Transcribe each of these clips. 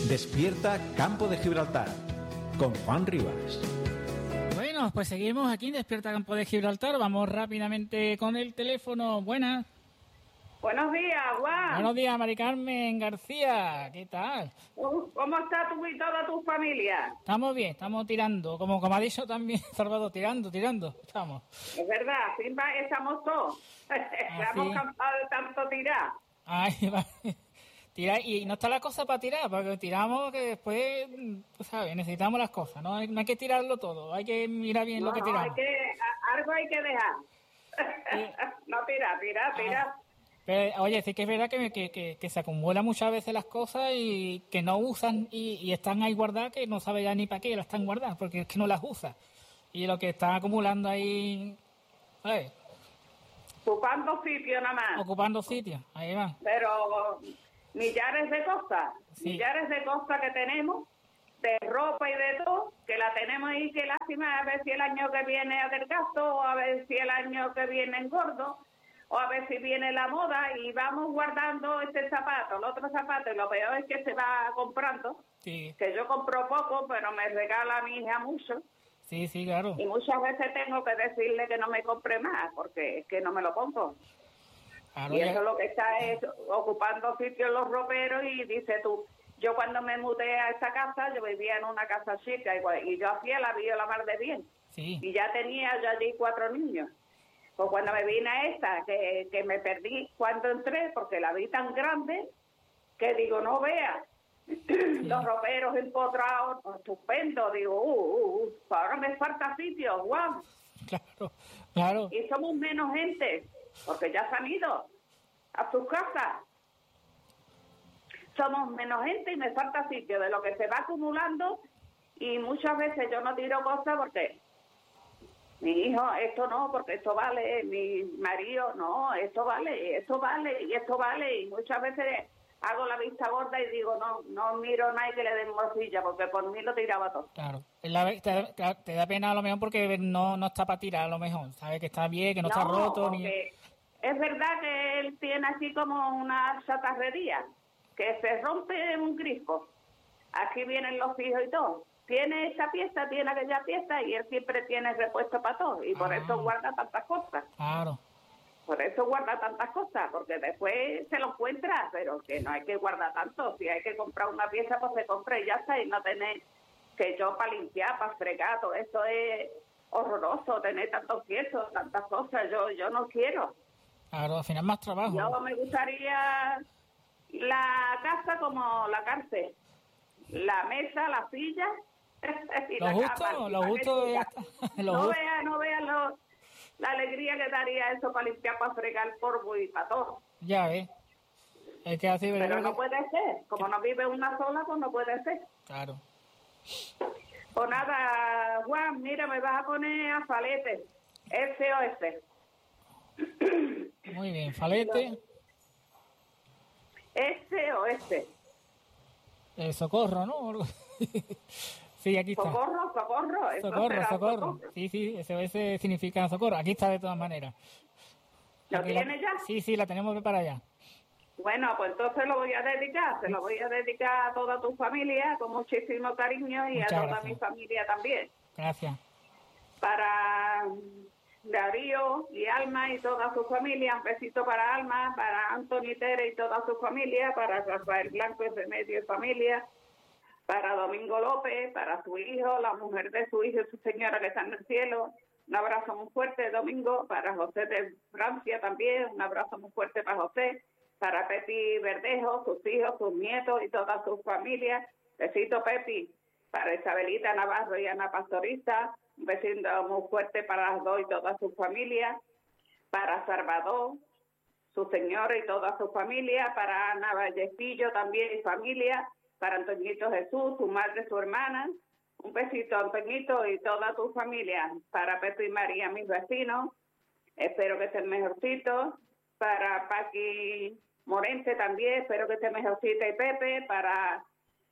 Despierta Campo de Gibraltar con Juan Rivas. Bueno, pues seguimos aquí en Despierta Campo de Gibraltar. Vamos rápidamente con el teléfono. Buenas. Buenos días, Juan. Buenos días, Mari Carmen García. ¿Qué tal? ¿Cómo está tú y toda tu familia? Estamos bien, estamos tirando. Como ha dicho también Salvador, tirando. Estamos. Es verdad, estamos todos. Estamos cansados de tanto tirar. Ay, vale. Tirar, y no está la cosa para tirar, porque tiramos que después, tú sabes, necesitamos las cosas, no hay que tirarlo todo, hay que mirar bien lo que tiramos. Algo hay que dejar. No tirar. Pero, oye, sí que es verdad que se acumulan muchas veces las cosas y que no usan y están ahí guardadas, que no sabe ya ni para qué las están guardadas, porque es que no las usa. Y lo que están acumulando ahí, ¿sabes? Ocupando sitio nada más. Ocupando sitio, ahí va. Pero millares de cosas que tenemos, de ropa y de todo, que la tenemos ahí, que lástima, a ver si el año que viene adelgazo, o a ver si el año que viene engordo, o a ver si viene la moda, y vamos guardando este zapato, el otro zapato, y lo peor es que se va comprando, sí. Que yo compro poco, pero me regala a mi hija mucho. Sí, claro. Y muchas veces tengo que decirle que no me compre más, porque es que no me lo pongo. Claro, y eso es lo que está es ocupando sitio en los roperos. Y dice tú, yo cuando me mudé a esta casa, yo vivía en una casa chica y yo hacía la mar de bien. Sí. Y ya tenía yo allí 4 niños. Pues cuando me vine a esta, que me perdí cuando entré, porque la vi tan grande, que digo, no vea, los roperos empotrados, estupendo, digo, ahora me falta sitio, guau. Claro. Y somos menos gente, porque ya se han ido a sus casas. Somos menos gente y me falta sitio de lo que se va acumulando, y muchas veces yo no tiro cosas porque mi hijo, esto no, porque esto vale, mi marido, no, esto vale, y muchas veces hago la vista gorda y digo, no miro nada y que le den morcilla, porque por mí lo tiraba todo. Claro, te da pena a lo mejor porque no está para tirar a lo mejor, sabe que está bien, que no está roto. Es verdad que él tiene así como una chatarrería, que se rompe en un grifo. Aquí vienen los hijos y todo. Tiene esta pieza, tiene aquella pieza, y él siempre tiene repuesto para todo, y por eso guarda tantas cosas. Claro. Por eso guarda tantas cosas, porque después se lo encuentra, pero que no hay que guardar tanto. Si hay que comprar una pieza, pues se compra y ya está, y no tener que yo para limpiar, para fregar, todo esto es horroroso, tener tantos piezos, tantas cosas, yo no quiero. Claro, al final más trabajo. Yo me gustaría la casa como la cárcel, la mesa, la silla, y lo justo ya está. No vea la alegría que daría eso para limpiar, para fregar el polvo y para todo. Ya ves. Es que así, pero no puede ser. Como no vive una sola, pues no puede ser. Claro. Pues nada, Juan, mira, me vas a poner a Falete. SOS. Muy bien, Falete. SOS. Socorro, ¿no? Sí, aquí está. Socorro. Sí, SOS significa socorro. Aquí está de todas maneras. ¿Lo tienes ya? Sí, la tenemos preparada ya. Bueno, pues entonces se lo voy a dedicar a toda tu familia con muchísimo cariño, y muchas a toda gracias. Mi familia también. Gracias. Para Darío y Alma y toda su familia, un besito para Alma, para Antonio Tere y toda su familia, para Rafael Blanco y Remedio y familia, para Domingo López, para su hijo, la mujer de su hijo y su señora que está en el cielo. Un abrazo muy fuerte, Domingo. Para José de Francia también, un abrazo muy fuerte para José. Para Pepi Verdejo, sus hijos, sus nietos y todas sus familias. Besito, Pepi. Para Isabelita Navarro y Ana Pastoriza, un besito muy fuerte para las dos y todas sus familias. Para Salvador, su señora y toda su familia. Para Ana Vallecillo también y familia. Para Antoñito Jesús, su madre, su hermana. Un besito, Antoñito, y toda tu familia. Para Pepe y María, mis vecinos. Espero que estén mejorcitos. Para Paqui Morente también, espero que esté mejorcita, y Pepe. Para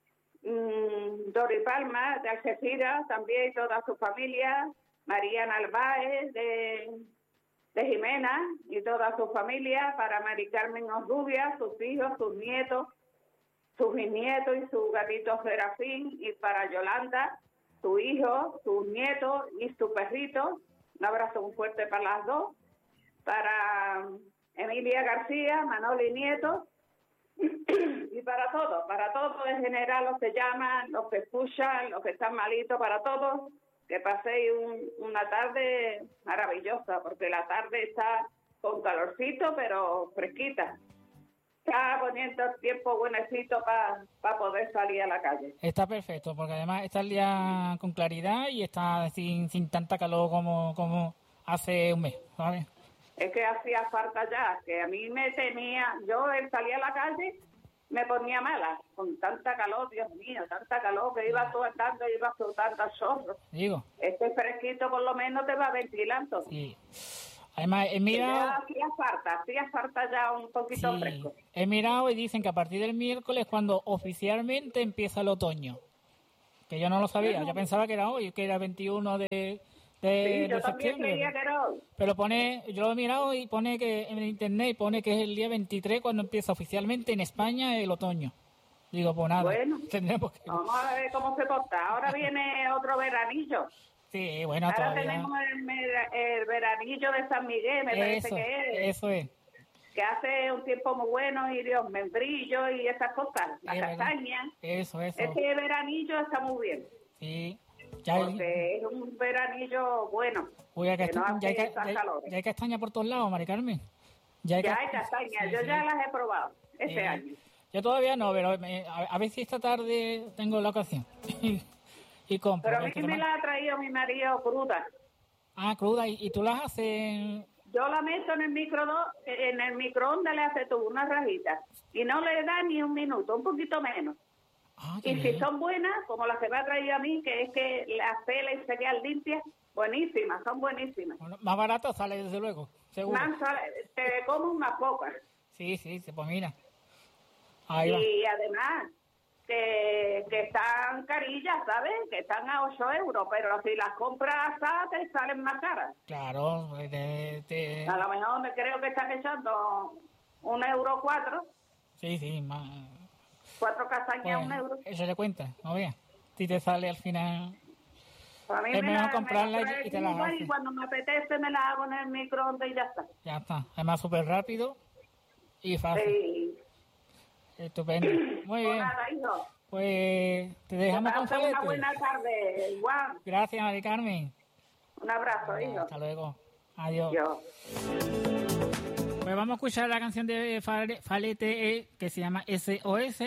Dori Palma, de Algeciras, también, y toda su familia. María Narváez, de Jimena, y toda su familia. Para Mari Carmen Osrubia, sus hijos, sus nietos. sus bisnietos y su gatito Serafín, y para Yolanda, su hijo, sus nietos y su perrito. Un abrazo muy fuerte para las dos. Para Emilia García, Manoli Nieto, y para todos en general, los que llaman, los que escuchan, los que están malitos, para todos, que paséis una tarde maravillosa, porque la tarde está con calorcito, pero fresquita. Está poniendo el tiempo buenecito para poder salir a la calle. Está perfecto, porque además está el día con claridad y está sin tanta calor como hace un mes, ¿sabes? Es que hacía falta ya, que a mí yo salía a la calle, me ponía mala, con tanta calor, Dios mío, tanta calor, que iba flotando al zorro. Digo. Este fresquito por lo menos te va ventilando. Sí. Además, he mirado... Hacía falta ya un poquito fresco. He mirado y dicen que a partir del miércoles cuando oficialmente empieza el otoño. Que yo no lo sabía, yo pensaba que era hoy, que era 21 de yo también septiembre. creía que era hoy. Pero yo lo he mirado y pone que en internet pone que es el día 23 cuando empieza oficialmente en España el otoño. Digo, pues nada. Bueno, tendremos que... vamos a ver cómo se porta. Ahora viene otro veranillo. Sí, bueno, ahora todavía. tenemos el veranillo de San Miguel, me parece que es. Eso es. Que hace un tiempo muy bueno, y Dios, membrillo y esas cosas, la castaña. Eso. Este veranillo está muy bien. Sí. Porque es un veranillo bueno. Uy, ya hay castaña por todos lados, Mari Carmen. Ya hay castaña, yo ya las he probado este año. Yo todavía no, pero a ver si esta tarde tengo la ocasión. Y compro. Pero a mí me la ha traído mi marido cruda. Ah, cruda. ¿Y tú las haces...? Yo la meto en el microondas, le hace tú unas rajitas. Y no le da ni un minuto, un poquito menos. Y bien. si son buenas, como las que me ha traído a mí, que es que las pelas y se quedan limpias, buenísimas, son buenísimas. Bueno, más barato sale, desde luego, seguro. Te como unas pocas. Sí, pues mira. Y además, que están carillas, ¿sabes? Que están a 8 euros, pero si las compras te salen más caras. Claro. A lo mejor me creo que están echando 1,4 €. Sí, más... 4 castañas, 1 euro. Eso le cuenta, no veas. Si te sale al final... A mí es mejor comprarla y te la haces. Y cuando me apetece me la hago en el microondas y ya está. Ya está. Además, súper rápido y fácil. Sí. Estupendo. Muy bien. Nada, hijo. Pues te dejamos con Falete. Una buena tarde, Juan. Gracias, Mari Carmen. Un abrazo, hijo. Hasta luego. Adiós. Yo. Pues vamos a escuchar la canción de Falete que se llama SOS.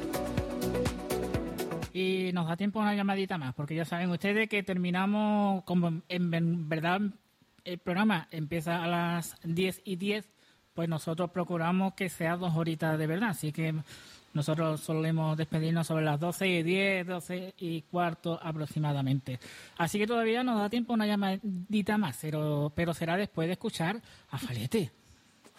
Y nos da tiempo a una llamadita más, porque ya saben ustedes que terminamos, como en verdad el programa empieza a las 10:10, pues nosotros procuramos que sea 2 horitas de verdad. Así que nosotros solemos despedirnos sobre las 12:10, 12:15 aproximadamente. Así que todavía nos da tiempo a una llamadita más, pero será después de escuchar a Falete.